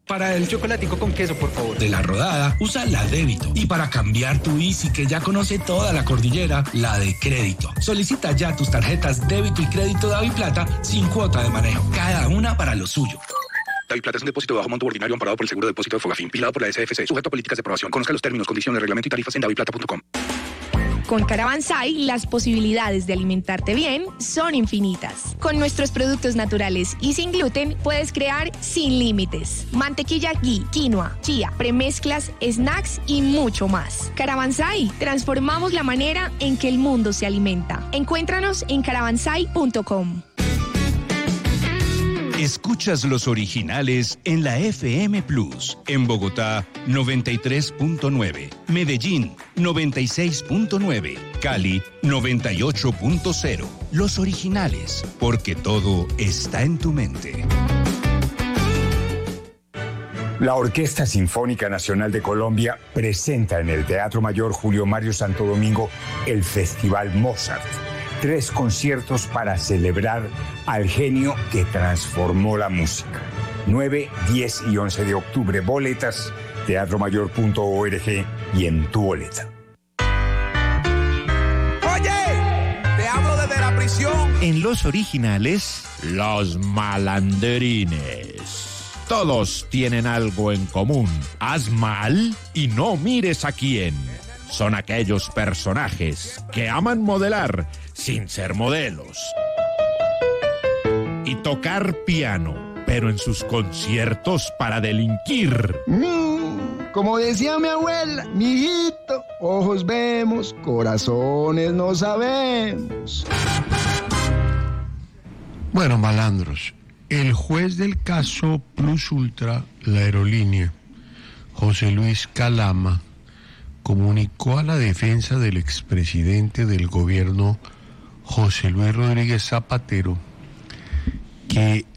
Para el chocolatico con queso, por favor. De La Rodada, usa la débito. Y para cambiar tu Easy, que ya conoce toda la cordillera, la de crédito. Solicita ya tus tarjetas débito y crédito DaviPlata sin cuota de manejo. Cada una para lo suyo. DaviPlata es un depósito de bajo monto ordinario amparado por el Seguro de Depósito de Fogafín, vigilado por la SFC, sujeto a políticas de aprobación. Conozca los términos, condiciones, reglamento y tarifas en daviplata.com. Con Caravanserai, las posibilidades de alimentarte bien son infinitas. Con nuestros productos naturales y sin gluten, puedes crear sin límites. Mantequilla ghee, quinoa, chía, premezclas, snacks y mucho más. Caravanserai, transformamos la manera en que el mundo se alimenta. Encuéntranos en caravanserai.com. Escuchas los originales en la FM Plus. En Bogotá, 93.9. Medellín, 96.9. Cali, 98.0. Los originales, porque todo está en tu mente. La Orquesta Sinfónica Nacional de Colombia presenta en el Teatro Mayor Julio Mario Santo Domingo el Festival Mozart. 3 conciertos para celebrar al genio que transformó la música. 9, 10 y 11 de octubre. Boletas, teatromayor.org y en tu boleta. Oye, te hablo desde la prisión. En los originales, los malanderines. Todos tienen algo en común. Haz mal y no mires a quién. Son aquellos personajes que aman modelar sin ser modelos. Y tocar piano, pero en sus conciertos para delinquir. Como decía mi abuela, mijito, ojos vemos, corazones no sabemos. Bueno, malandros, el juez del caso Plus Ultra, la aerolínea, José Luis Calama, comunicó a la defensa del expresidente del gobierno, José Luis Rodríguez Zapatero, que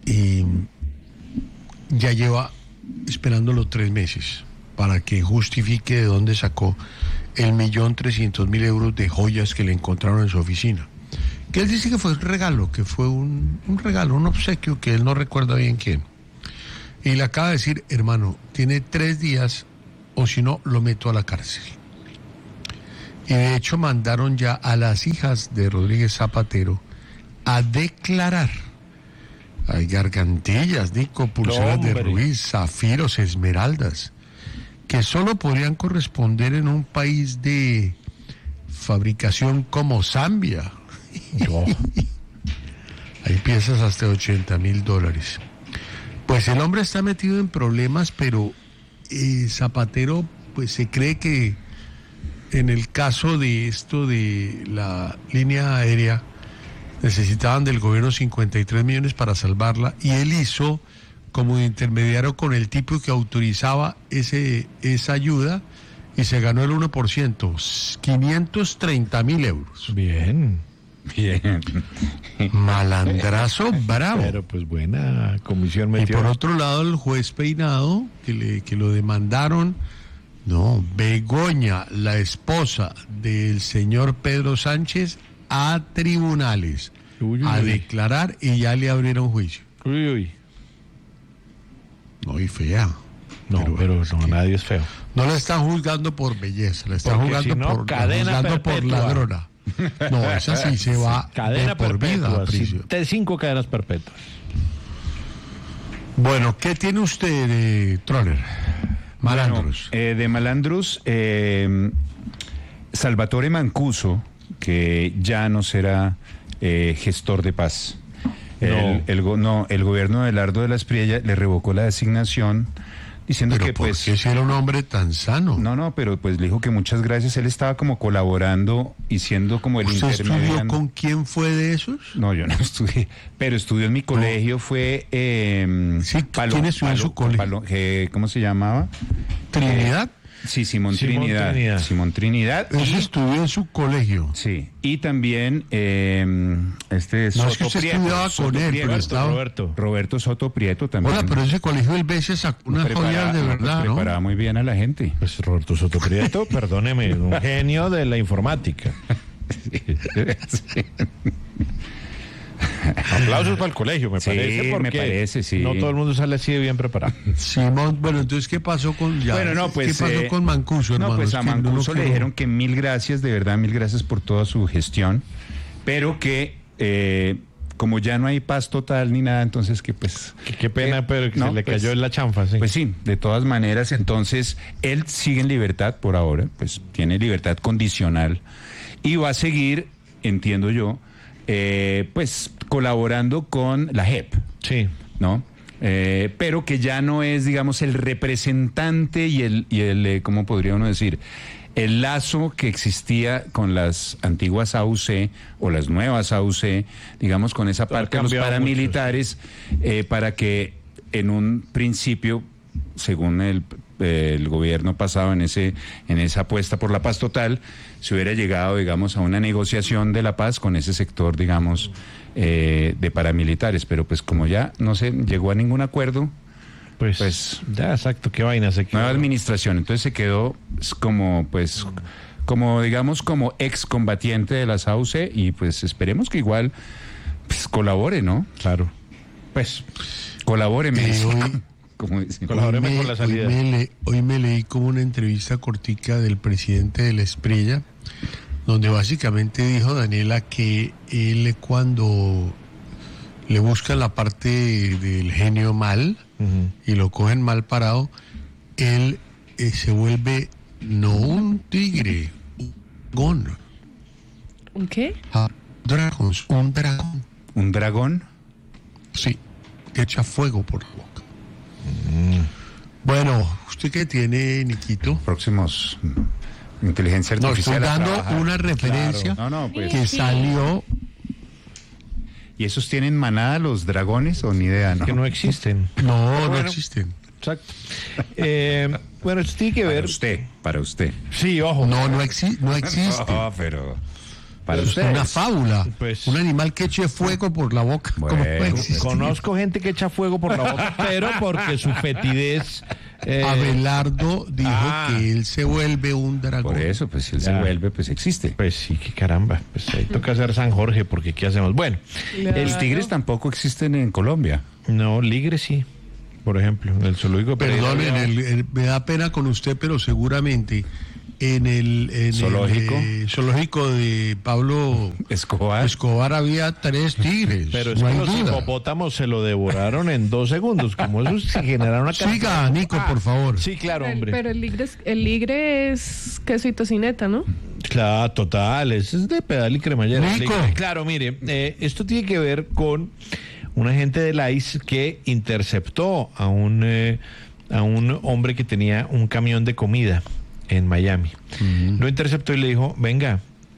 ya lleva esperándolo 3 meses para que justifique de dónde sacó el 1.300.000 euros de joyas que le encontraron en su oficina. Que él dice que fue un regalo, que fue un regalo, un obsequio que él no recuerda bien quién. Y le acaba de decir, hermano, tiene 3 días o si no, lo meto a la cárcel. Y de hecho mandaron ya a las hijas de Rodríguez Zapatero a declarar. Hay gargantillas, Nico, pulseras de rubí, zafiros, esmeraldas, que solo podrían corresponder en un país de fabricación como Zambia. No. Hay piezas hasta $80,000. Pues el hombre está metido en problemas, pero Zapatero, pues se cree que en el caso de esto de la línea aérea necesitaban del gobierno 53 millones para salvarla, y él hizo como intermediario con el tipo que autorizaba esa ayuda, y se ganó el 1%, 530,000 euros. Bien. Malandrazo bravo. Pero pues buena comisión metió. Y por otro lado, el juez Peinado, que lo demandaron, Begoña, la esposa del señor Pedro Sánchez, a tribunales, a declarar, y ya le abrieron juicio. No, y fea. Pero nadie es feo. No la están juzgando por belleza, la están juzgando por ladrona. No, esa sí se va cadena por vida. 5 cadenas perpetuas. Bueno, ¿qué tiene usted, Troller? Malandros. Bueno, de malandros, Salvatore Mancuso, que ya no será gestor de paz. El gobierno de Abelardo de la Espriella le revocó la designación, diciendo pero que ¿por pues... qué si era un hombre tan sano? No, pero pues le dijo que muchas gracias, él estaba como colaborando y siendo como el intermediario. ¿Usted estudió con quién fue de esos? No, yo no estudié, pero estudió en mi colegio, fue... ¿quién estudió en su colegio? ¿Cómo se llamaba? ¿Trinidad? Sí, Simón Trinidad. Eso estudió en su colegio. Sí, y también No es que usted estudiaba con él, pero estaba... Roberto Soto Prieto también. Hola, pero ese colegio el BC sacó unas joyas de verdad, ¿no? Preparaba muy bien a la gente. Pues Roberto Soto Prieto, perdóneme, un genio de la informática. Aplausos para el colegio, me Sí, parece, porque me parece, sí. no todo el mundo sale así de bien preparado. Simón, bueno, entonces, ¿qué pasó con pues, ¿qué pasó con Mancuso, hermano? No, pues Es a que no lo Mancuso le quiero- dijeron que 1000 gracias, de verdad, 1000 gracias por toda su gestión, pero que como ya no hay paz total ni nada, entonces que pues... Qué pena, pero que no, se le pues, cayó en la chanfa, sí. Pues sí, de todas maneras, entonces él sigue en libertad por ahora, pues tiene libertad condicional y va a seguir, entiendo yo, pues colaborando con la JEP. Sí. ¿No? Pero que ya no es, digamos, el representante y el ¿cómo podría uno decir? El lazo que existía con las antiguas AUC o las nuevas AUC, digamos, con esa parte de los paramilitares, para que en un principio, según el gobierno pasado en esa apuesta por la paz total, se hubiera llegado, digamos, a una negociación de la paz con ese sector, digamos, de paramilitares, pero pues como ya no se llegó a ningún acuerdo, pues ya, exacto, qué vaina se quedó. Nueva administración, entonces se quedó como digamos, como excombatiente de las AUC y pues esperemos que igual pues colabore, ¿no? Claro. Pues colabóreme. Como dicen. Colaboremos con la salida. Hoy me leí como una entrevista cortica del presidente de la Espriella, donde básicamente dijo Daniela que él cuando le buscan la parte del genio mal y lo cogen mal parado, él se vuelve no un tigre, un dragón. ¿Un qué? Un dragón. ¿Un dragón? Sí, que echa fuego por la boca. Bueno, ¿usted qué tiene, Niquito? Próximos inteligencia No, artificial. estoy dando una referencia que salió. ¿Y esos tienen manada los dragones o ni idea? ¿No? Que no existen. No existen. Exacto. Bueno, esto tiene que ver... Para usted. Sí, ojo. No existe. No, pero... Para Es ustedes. una fábula. Pues, un animal que eche fuego por la boca. Bueno, ¿Cómo puede existir? Conozco gente que echa fuego por la boca, pero porque su fetidez... Abelardo dijo que él se vuelve un dragón. Por eso, pues si él se vuelve, pues existe. Pues sí, que caramba. Pues ahí toca hacer San Jorge, porque ¿qué hacemos? Bueno, los tigres tampoco existen en Colombia. No, ligres sí. Por ejemplo, en el zoológico. Perdón, me da pena con usted, pero seguramente en el zoológico de Pablo Escobar había 3 tigres. Pero es no que hay los duda. hipopótamos se lo devoraron en 2 segundos. Como eso se generaron una Siga, Nico, por favor. Sí, claro, hombre. Pero el ligre es queso y tocineta, ¿no? Claro, total, es de pedal y cremallera. Nico. Claro, mire, esto tiene que ver con un agente del ICE que interceptó a un hombre que tenía un camión de comida en Miami. Lo interceptó y le dijo, venga,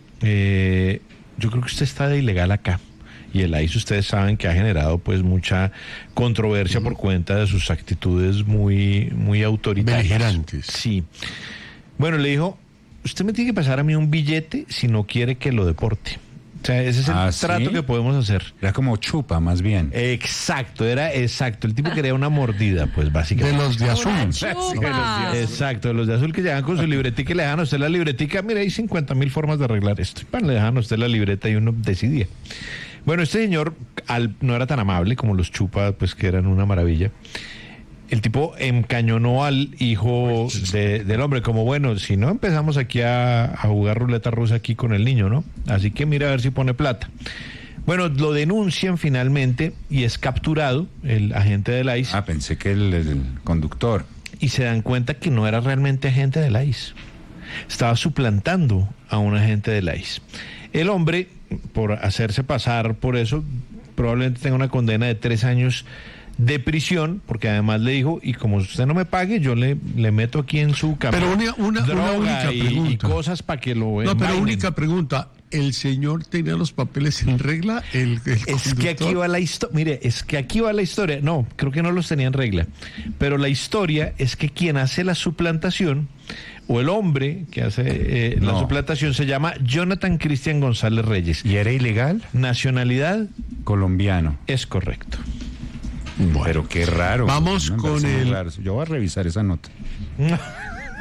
yo creo que usted está de ilegal acá. Y el ICE, ustedes saben que ha generado pues mucha controversia por cuenta de sus actitudes muy, muy autoritarias. Beligerantes. Sí. Bueno, le dijo, usted me tiene que pasar a mí un billete si no quiere que lo deporte. O sea, ese es el trato que podemos hacer. Era como chupa, más bien. Exacto, era exacto. El tipo quería una mordida, pues básicamente. De los de azul. Exacto, de los de azul que llegan con su libretica y le dejan a usted la libretica. Mira, hay 50,000 formas de arreglar esto. Y le dejan a usted la libreta y uno decidía. Bueno, este señor no era tan amable como los chupas, pues que eran una maravilla. El tipo encañonó al hijo del hombre, como bueno, si no empezamos aquí a jugar ruleta rusa aquí con el niño, ¿no? Así que mira a ver si pone plata. Bueno, lo denuncian finalmente y es capturado el agente del ICE. Pensé que el conductor. Y se dan cuenta que no era realmente agente del ICE. Estaba suplantando a un agente del ICE. El hombre, por hacerse pasar por eso, probablemente tenga una condena de 3 años de prisión, porque además le dijo, y como usted no me pague, yo le meto aquí en su camión Pero una única pregunta. Y cosas para que lo No, pero envainen. única pregunta. ¿El señor tenía los papeles en regla? Es que aquí va la historia. Mire, es que aquí va la historia. No, creo que no los tenía en regla. Pero la historia es que quien hace la suplantación, o el hombre que hace la suplantación, se llama Jonathan Cristian González Reyes. ¿Y era ilegal? Nacionalidad colombiano. Es correcto. Bueno, pero qué raro. Vamos con el... Yo voy a revisar esa nota.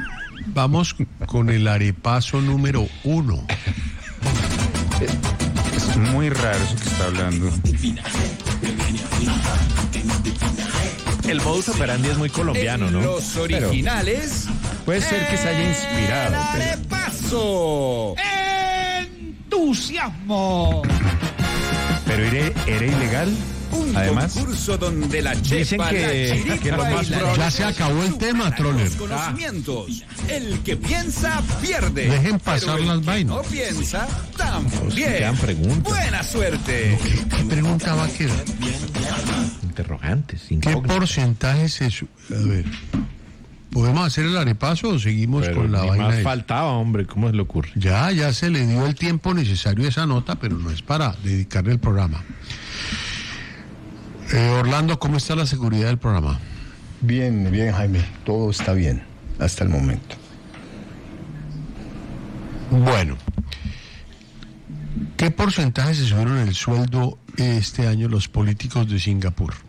Vamos con el arepaso número 1. Es muy raro eso que está hablando. El modus operandi es muy colombiano, ¿no? Los originales. Puede ser que se haya inspirado. ¡Dale paso! ¡Entusiasmo! Pero era ilegal. Un Además, concurso donde la dicen chepa, que la chiripa lo más y la probable- Ya se acabó el tema, Troller. los conocimientos. El que piensa, pierde. Dejen pasar Pero el las que vainas. no piensa, Pues, también. quedan preguntas. Buena suerte. ¿Qué pregunta va a quedar? Interrogantes, ¿Qué incógnitas. porcentaje se A ver, ¿podemos hacer el arepaso o seguimos Pero con la ni vaina? más esa? faltaba, hombre, ¿cómo se le ocurre? Ya se le dio el tiempo necesario a esa nota, pero no es para dedicarle el programa. Orlando, ¿cómo está la seguridad del programa? Bien, bien, Jaime. Todo está bien hasta el momento. Bueno, ¿qué porcentaje se subieron el sueldo este año los políticos de Singapur?